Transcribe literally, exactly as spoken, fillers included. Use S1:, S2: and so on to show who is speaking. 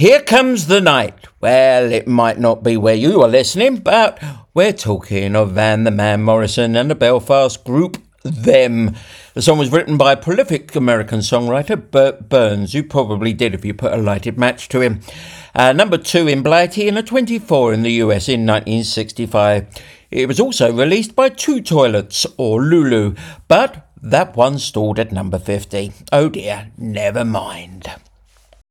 S1: Here Comes the Night. Well, it might not be where you are listening, but we're talking of Van the Man Morrison and the Belfast group Them. The song was written by prolific American songwriter Bert Burns. You probably did if you put a lighted match to him. Uh, number two in Blighty and a twenty-four in the U S in nineteen sixty-five. It was also released by Two Toilets or Lulu, but that one stalled at number fifty. Oh dear, never mind.